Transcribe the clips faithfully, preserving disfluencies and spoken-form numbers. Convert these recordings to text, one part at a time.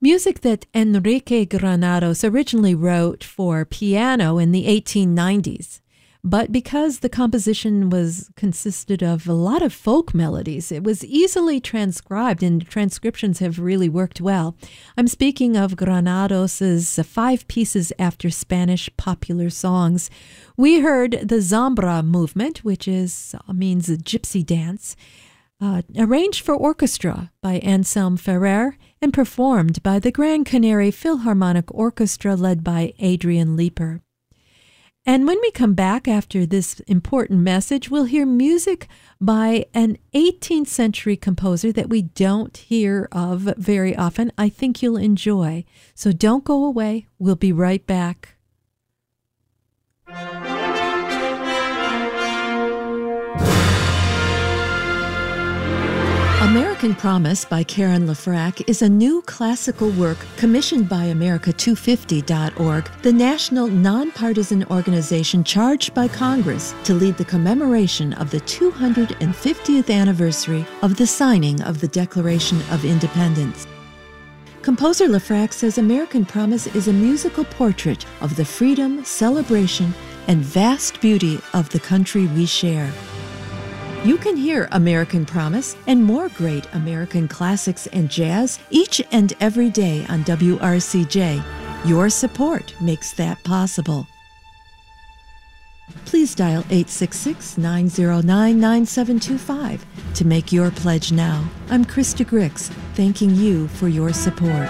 Music that Enrique Granados originally wrote for piano in the eighteen nineties. But because the composition was consisted of a lot of folk melodies, it was easily transcribed, and transcriptions have really worked well. I'm speaking of Granados's Five Pieces After Spanish Popular Songs. We heard the Zambra movement, which is means a gypsy dance, uh, arranged for orchestra by Anselm Ferrer and performed by the Gran Canary Philharmonic Orchestra led by Adrian Leeper. And when we come back after this important message, we'll hear music by an eighteenth century composer that we don't hear of very often. I think you'll enjoy. So don't go away. We'll be right back. American Promise by Karen Lefrak is a new classical work commissioned by America two fifty dot org, the national nonpartisan organization charged by Congress to lead the commemoration of the two hundred fiftieth anniversary of the signing of the Declaration of Independence. Composer Lefrak says American Promise is a musical portrait of the freedom, celebration, and vast beauty of the country we share. You can hear American Promise and more great American classics and jazz each and every day on W R C J. Your support makes that possible. Please dial eight six six, nine zero nine, nine seven two five to make your pledge now. I'm Krista Grix, thanking you for your support.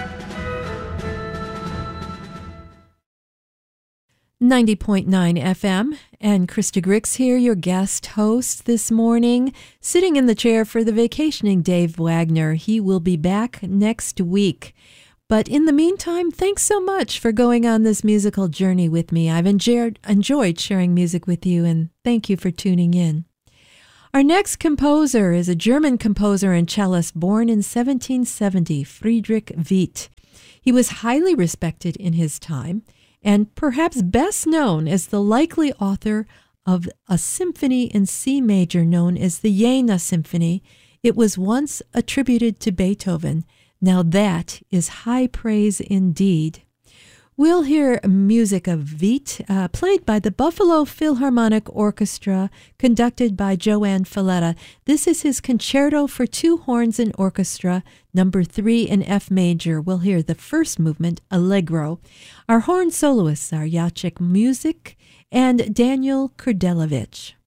ninety point nine F M, and Krista Grix here, your guest host this morning, sitting in the chair for the vacationing Dave Wagner. He will be back next week. But in the meantime, thanks so much for going on this musical journey with me. I've enjoyed, enjoyed sharing music with you, and thank you for tuning in. Our next composer is a German composer and cellist born in seventeen seventy, Friedrich Witt. He was highly respected in his time, and perhaps best known as the likely author of a symphony in C major known as the Jena Symphony. It was once attributed to Beethoven. Now that is high praise indeed. We'll hear music of Witt, uh, played by the Buffalo Philharmonic Orchestra, conducted by Joanne Falletta. This is his Concerto for Two Horns and Orchestra, number three in F major. We'll hear the first movement, Allegro. Our horn soloists are Jacek Muzik and Daniel Kurdelevich.